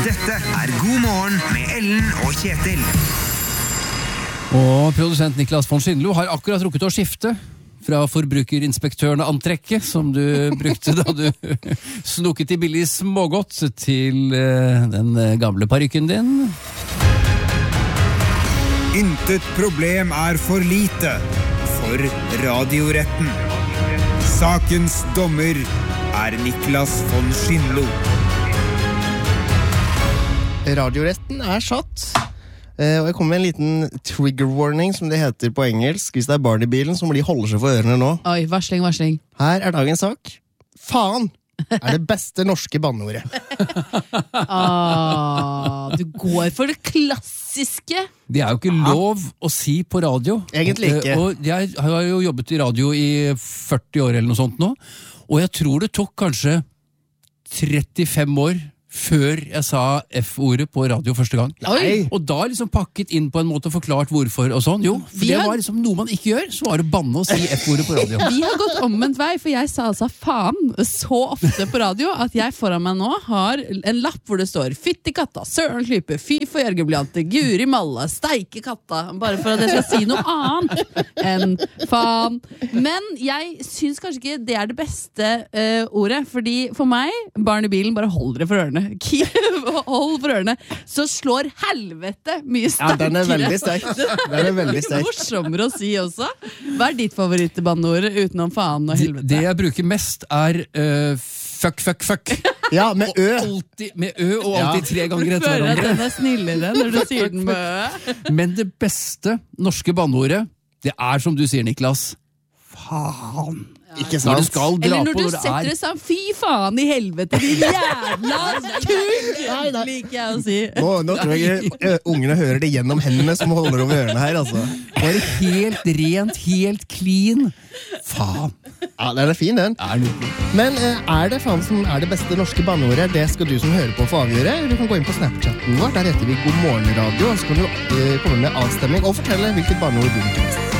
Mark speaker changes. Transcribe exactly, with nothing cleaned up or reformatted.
Speaker 1: Dette er God morgen med Ellen og Kjetil.
Speaker 2: Og produsent Niklas von Schindlo har akkurat rukket å skifte fra forbrukerinspektørene antrekket som du brukte da du snukket i billig smågodt til uh, den gamle parykken din.
Speaker 1: Intet problem er for lite for Radioretten. Sakens dommer er Niklas von Schindlo.
Speaker 3: Radioretten er satt, eh, og jeg kommer med en liten trigger warning, som det heter på engelsk. Hvis det er barn i bilen, så må de holde seg for ørene nå.
Speaker 4: Oi, varsling, varsling.
Speaker 3: Her er dagens sak. Faen er det beste norske banneordet.
Speaker 4: Ah, du går for det klassiske.
Speaker 2: Det er jo ikke lov å si på radio.
Speaker 3: Egentlig ikke.
Speaker 2: Uh, og jeg har jo jobbet i radio i førti år eller noe sånt nå, og jeg tror det tok kanskje trettifem år før jeg sa F-ordet på radio første gang.
Speaker 3: Nei.
Speaker 2: Og da liksom pakket inn på en måte forklart hvorfor og sånn. Jo, for
Speaker 4: Vi
Speaker 2: det
Speaker 4: har-
Speaker 2: var liksom noe man ikke gjør, så var det banne å si F-ordet på radio.
Speaker 4: Vi har gått omvendt vei, for jeg sa altså faen så ofte på radio at jeg foran meg nå har en lapp hvor det står fytti katta, søren klype, fy for jørgebliante, guri malle, steike katta, bare for at jeg skal si noe annet enn faen. Men jeg syns kanskje ikke det er det beste eh, ordet, fordi for meg, barn i bilen, bare hold dere for ørene. Hold for ørene. Så slår helvete mye
Speaker 3: Ja,
Speaker 4: sterkere.
Speaker 3: den er veldig sterk. Den er veldig sterk.
Speaker 4: Morsommere å si også. Hva er ditt favorittbanneord utenom faen og
Speaker 2: Det,
Speaker 4: helvete?
Speaker 2: det jeg bruker mest er uh, fuck, fuck, fuck.
Speaker 3: Ja, med
Speaker 2: Og
Speaker 3: ø.
Speaker 2: alltid, med ø og alltid tre
Speaker 4: Du
Speaker 2: ganger etter
Speaker 4: føler at
Speaker 2: hverandre.
Speaker 4: den er snillere når du sier den med ø.
Speaker 2: Men det beste norske banneordet, det er som du sier, Niklas, faen.
Speaker 3: Ikke
Speaker 2: Når du
Speaker 3: sant?
Speaker 2: skal dra
Speaker 4: Eller når
Speaker 2: på
Speaker 4: du
Speaker 2: når det
Speaker 4: setter
Speaker 2: er
Speaker 4: det sammen, fy faen i helvete, din jævla kuk!
Speaker 3: Nei, nei.
Speaker 4: Liker jeg å si.
Speaker 3: Nå, nå tror jeg ø, ungene hører det gjennom hendene som holder over ørene her, altså.
Speaker 2: bare helt rent, helt clean. Faen.
Speaker 3: Ja, den er fin, den.
Speaker 2: Er det
Speaker 3: Men eh, er det faen som er det beste norske banneordet? Det skal du som hører på få avgjøre. Du kan gå inn på Snapchatten vår, der heter vi God morgen radio, og så kan du eh, komme med avstemning og fortelle hvilket banneord du vil.